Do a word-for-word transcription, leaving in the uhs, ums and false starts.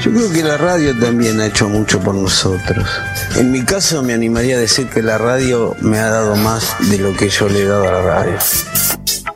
Yo creo que la radio también ha hecho mucho por nosotros. En mi caso me animaría a decir que la radio me ha dado más de lo que yo le he dado a la radio.